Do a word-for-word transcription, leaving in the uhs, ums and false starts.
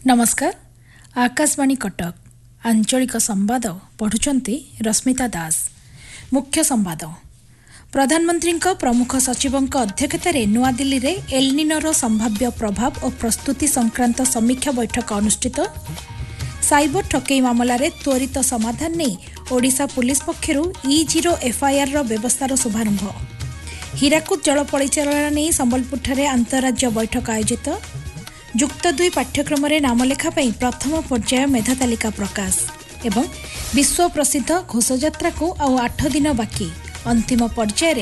नमस्कार। आकाशवाणी कटक आंचलिक संवाद पढ़ुचंती रश्मिता दास। मुख्य संवाद। प्रधानमंत्री प्रमुख सचिव अध्यक्षतार नुआदिल्ली में एलनिनोर संभाव्य प्रभाव और प्रस्तुति संक्रांत समीक्षा बैठक अनुष्ठित। साइबर ठकई मामलें त्वरित समाधान नहीं Odisha police पक्षरु E zero FIR व्यवस्थार शुभारंभ। हीराकुद जल परिचालना नहीं संबलपुर अंतरराज्य बैठक आयोजित। जुक्त दुई पाठ्यक्रम नामलेखा प्रथम पर्याय मेधा तालिका प्रकाश एवं विश्व प्रसिद्ध घोषयात्रा को आउ आठ दिन बाकी अंतिम पर्याय